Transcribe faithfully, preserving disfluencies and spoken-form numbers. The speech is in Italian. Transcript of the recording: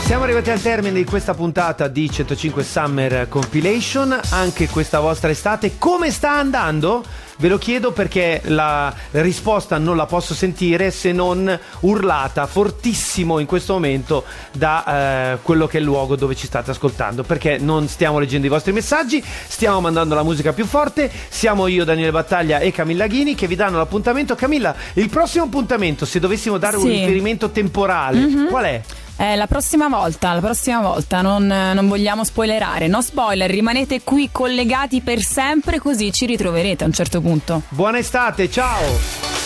Siamo arrivati al termine di questa puntata di centocinque Summer Compilation. Anche questa vostra estate come sta andando? Ve lo chiedo perché la risposta non la posso sentire se non urlata fortissimo in questo momento da eh, quello che è il luogo dove ci state ascoltando, perché non stiamo leggendo i vostri messaggi, stiamo mandando la musica più forte. Siamo io, Daniele Battaglia e Camilla Ghini che vi danno l'appuntamento. Camilla, il prossimo appuntamento, se dovessimo dare sì. un riferimento temporale, mm-hmm. qual è? Eh, la prossima volta, la prossima volta non, non vogliamo spoilerare, no spoiler, rimanete qui collegati per sempre, così ci ritroverete a un certo punto. Buona estate, ciao!